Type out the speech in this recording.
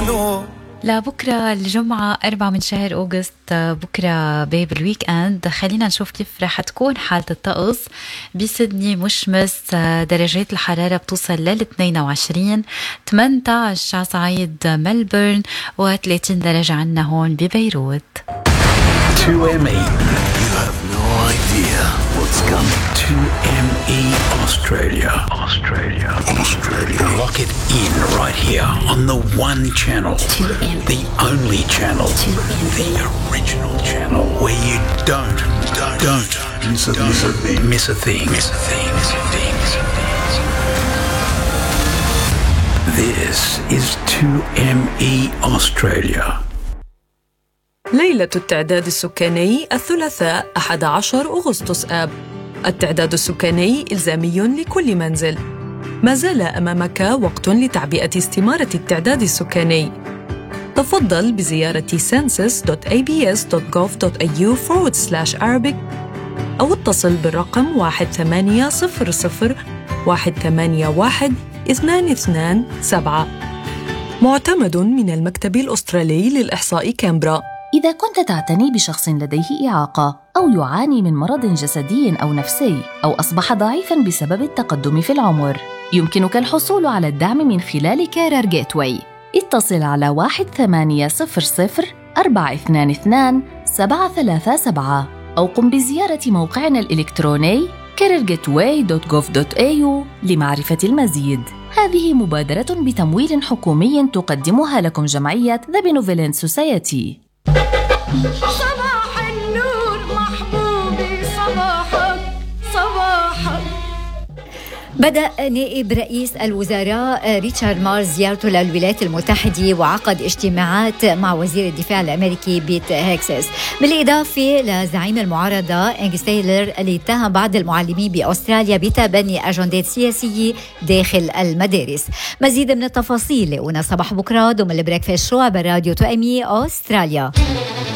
لبكرة الجمعة 4 من شهر أغسطس، بكرة باب الويك اند. خلينا نشوف كيف رح تكون حالة الطقس. بسيدني مشمس، درجات الحرارة بتوصل لل 22. 18 على صعيد ملبورن، و30 درجة عنا هون ببيروت. 2ME. You have no idea what's coming. 2ME Australia. Lock it in right here on the one channel. 2ME. The only channel. 2ME. The original channel where you don't miss a thing. This is 2ME Australia. ليلة التعداد السكاني الثلاثاء 11 أغسطس آب. التعداد السكاني إلزامي لكل منزل. ما زال أمامك وقت لتعبئة استمارة التعداد السكاني. تفضل بزيارة census.abs.gov.au/Arabic أو اتصل بالرقم 1800 181 227. معتمد من المكتب الأسترالي للإحصاء كامبرا. إذا كنت تعتني بشخص لديه إعاقة أو يعاني من مرض جسدي أو نفسي أو أصبح ضعيفاً بسبب التقدم في العمر، يمكنك الحصول على الدعم من خلال كارير جيتواي. اتصل على 1800-422-737 أو قم بزيارة موقعنا الإلكتروني careergateway.gov.au لمعرفة المزيد. هذه مبادرة بتمويل حكومي تقدمها لكم جمعية The Benevolent Society. صباح النور محبوبي، صباحك. بدأ نائب رئيس الوزراء ريتشارد مارز زيارته للولايات المتحدة، وعقد اجتماعات مع وزير الدفاع الأمريكي بيت هيكسس، بالإضافة لزعيم المعارضة إنغ تايلر اللي اتهم بعض المعلمين بأستراليا بتبني أجندات سياسية داخل المدارس. مزيد من التفاصيل ونا صباح بكرة ضمن البريكفاست شو على راديو 2ME أستراليا.